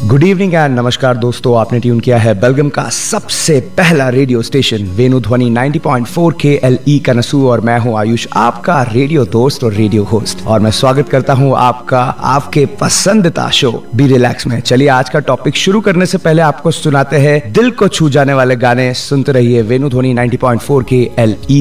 Good evening and नमस्कार दोस्तों, आपने ट्यून किया है बेलगाम का सबसे पहला रेडियो स्टेशन वेणु ध्वनि 90.4 KLE कनसू और मैं हूं आयुष, आपका रेडियो दोस्त और रेडियो होस्ट। और मैं स्वागत करता हूं आपका आपके पसंदीदा शो बी रिलैक्स में। चलिए आज का टॉपिक शुरू करने से पहले आपको सुनाते हैं दिल को छू जाने वाले गाने। सुनते रहिए वेणु ध्वनि 90.4 KLE